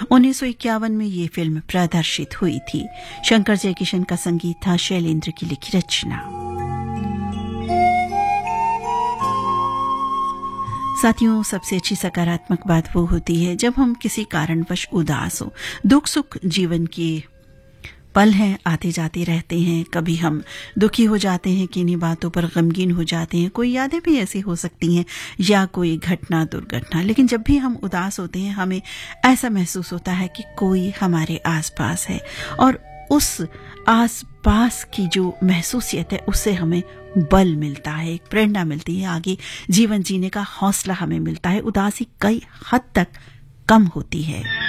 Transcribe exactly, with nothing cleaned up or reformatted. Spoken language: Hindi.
उन्नीस सौ इक्यावन में ये फिल्म प्रदर्शित हुई थी। शंकर जयकिशन का संगीत था, शैलेंद्र की लिखी रचना। साथियों, सबसे अच्छी सकारात्मक बात वो होती है जब हम किसी कारणवश उदास हो। दुख सुख जीवन के पल हैं, आते जाते रहते हैं। कभी हम दुखी हो जाते हैं, किन्हीं बातों पर गमगीन हो जाते हैं, कोई यादें भी ऐसी हो सकती हैं या कोई घटना दुर्घटना। लेकिन जब भी हम उदास होते हैं, हमें ऐसा महसूस होता है कि कोई हमारे आसपास है, और उस आसपास की जो महसूसियत है उससे हमें बल मिलता है, एक प्रेरणा मिलती है, आगे जीवन जीने का हौसला हमें मिलता है। उदासी कई हद तक कम होती है।